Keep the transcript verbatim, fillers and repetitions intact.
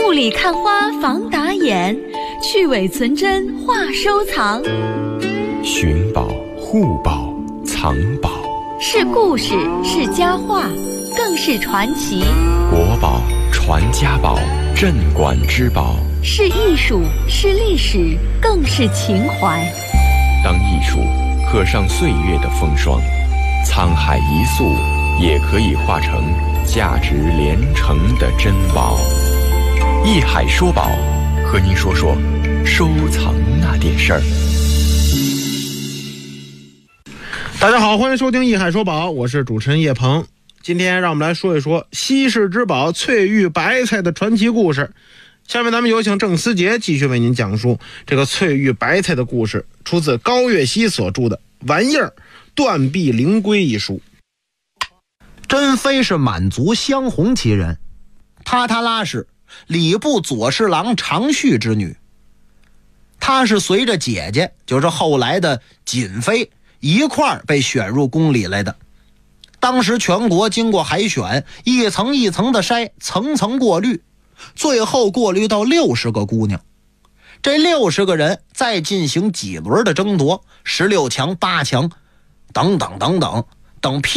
雾里看花防打眼，去伪存真话收藏。 寻宝、护宝、藏宝， 是故事，是佳话，更是传奇。 国宝、传家宝，镇馆之宝， 是艺术，是历史，更是情怀。 当艺术刻上岁月的风霜，沧海一粟也可以化成价值连城的珍宝。艺海说宝，和您说说收藏那点事儿。 大家好，欢迎收听艺海说宝，我是主持人叶鹏。今天让我们来说一说稀世之宝翠玉白菜的传奇故事。下面咱们有请郑思杰继续为您讲述这个翠玉白菜的故事，出自高岳熙所著的《玩意儿断臂灵龟》一书。 珍妃是满族镶红旗人，塔塔拉氏礼部左侍郎常旭之女。她是随着姐姐，就是后来的瑾妃一块儿被选入宫里来的。当时全国经过海选，一层一层的筛，层层过滤，最后过滤到六十个姑娘。这六十个人再进行几轮的争夺，十六强、八强等等等等，等